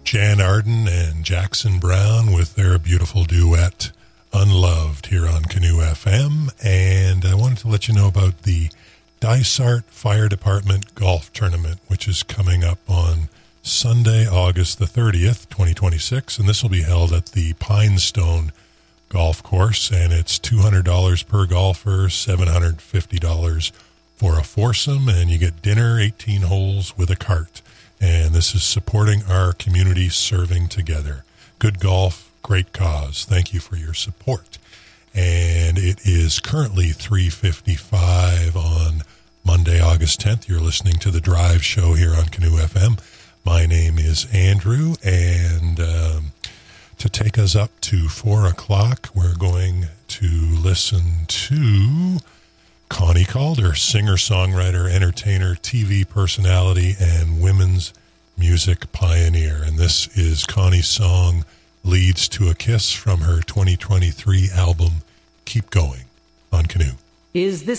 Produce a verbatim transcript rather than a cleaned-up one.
Jan Arden and Jackson Brown with their beautiful duet, Unloved, here on Canoe F M. And I wanted to let you know about the Dysart Fire Department Golf Tournament, which is coming up on Sunday, August the thirtieth, twenty twenty-six. And this will be held at the Pinestone Golf Course. And it's two hundred dollars per golfer, seven hundred fifty dollars for a foursome. And you get dinner, eighteen holes with a cart. And this is supporting our community, serving together. Good golf, great cause. Thank you for your support. And it is currently three fifty-five on Monday, August tenth. You're listening to The Drive Show here on Canoe F M. My name is Andrew, and um, to take us up to four o'clock, we're going to listen to Connie Calder, singer-songwriter, entertainer, T V personality, and women's music pioneer. And this is Connie's song, Leads to a Kiss, from her twenty twenty-three album, Keep Going, on Canoe. Is this